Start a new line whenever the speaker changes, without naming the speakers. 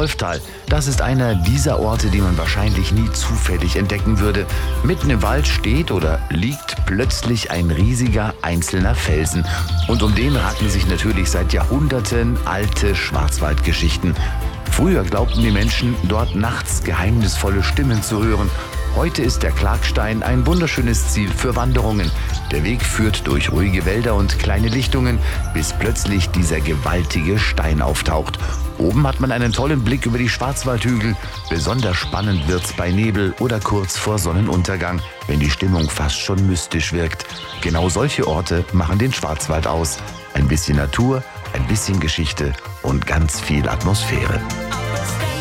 Wolftal. Das ist einer dieser Orte, die man wahrscheinlich nie zufällig entdecken würde. Mitten im Wald steht oder liegt plötzlich ein riesiger einzelner Felsen. Und um den ranken sich natürlich seit Jahrhunderten alte Schwarzwaldgeschichten. Früher glaubten die Menschen, dort nachts geheimnisvolle Stimmen zu hören. Heute ist der Klagstein ein wunderschönes Ziel für Wanderungen. Der Weg führt durch ruhige Wälder und kleine Lichtungen, bis plötzlich dieser gewaltige Stein auftaucht. Oben hat man einen tollen Blick über die Schwarzwaldhügel. Besonders spannend wird's bei Nebel oder kurz vor Sonnenuntergang, wenn die Stimmung fast schon mystisch wirkt. Genau solche Orte machen den Schwarzwald aus. Ein bisschen Natur, ein bisschen Geschichte und ganz viel Atmosphäre.